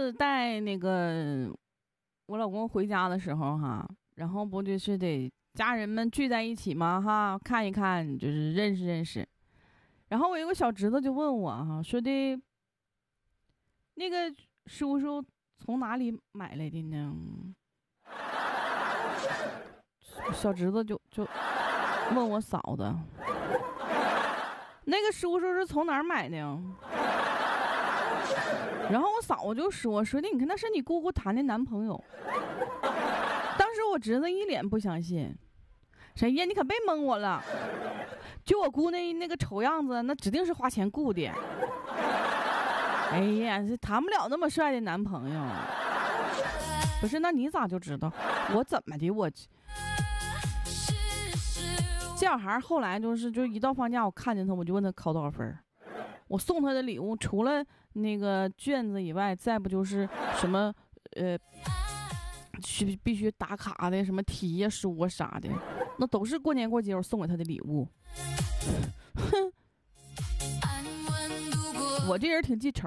次带那个我老公回家的时候哈，然后不就是得家人们聚在一起嘛哈，看一看就是认识认识。然后我有个小侄子就问我哈，说的那个叔叔从哪里买来的呢？小侄子就问我嫂子，那个叔叔是从哪儿买的？然后我嫂子就说的，你看那是你姑姑谈的男朋友。当时我侄子一脸不相信，谁呀？你可别蒙我了！就我姑那个丑样子，那指定是花钱雇的。哎呀，这谈不了那么帅的男朋友。不是，那你咋就知道？我怎么的？我这小孩后来就一到放假，我看见他，我就问他考多少分。我送他的礼物除了那个卷子以外，再不就是什么必须打卡的什么题呀、书啊啥的，那都是过年过节我送给他的礼物。哼，我这人挺记仇